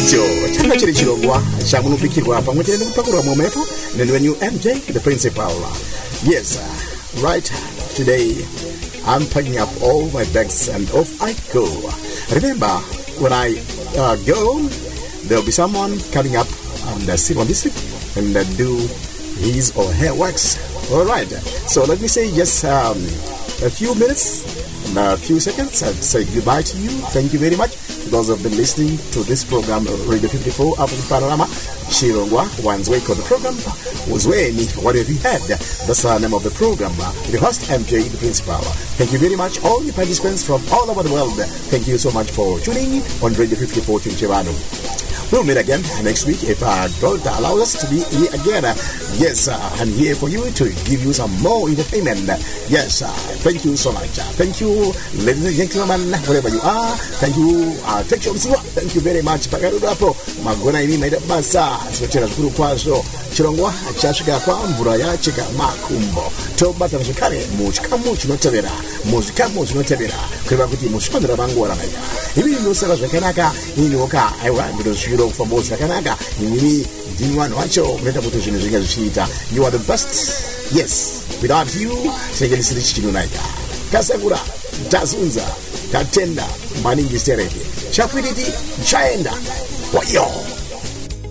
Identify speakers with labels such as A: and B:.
A: Icho changa chiri chirongwa chamunopikirwa pamwe chete nekupakurwa momepo nenwenyu MJ the principal. Yes, right. Today I'm packing up all my bags and off I go. Remember, when I go, there'll be someone coming up and sit on this seat and do his or her works. All right. So let me say just a few minutes and a few seconds and say goodbye to you. Thank you very much. Those who have been listening to this program, Radio 54 African Panorama, Chirongwa, one's way called the program was Weni. What have you had? That's the name of the program. The host, MJ, the principal. Thank you very much, all the participants from all over the world. Thank you so much for tuning in on Radio 54 Chinchirano. We'll meet again next week if God allows us to be here again. Yes, I'm here for you to give you some more entertainment. Yes, thank you so much. Thank you, ladies and gentlemen, wherever you are. Thank you, thank you very much. Pakarudapo, magona ini maida basa. Sipachira zukuru kwazo. Chirongwa, chashika kwa mvura ya chika makumbo. Tobata mshikare, mushikamu chinotevera. Mushikamu chinotevera. Kwa kuti mushikondera bangu wala maida. Hivi ni usaka zwakanaka, hini woka, aiwa, ndiro famoso zwakanaka, hini dinwano wacho, mleta kutu zhinu zinga zishita. You are the best. Yes, without you, sengeli silichi chinunaika. Kasagura, tazunza, tatenda, maningi stereke. Chapwiditi, chaenda. Wayo!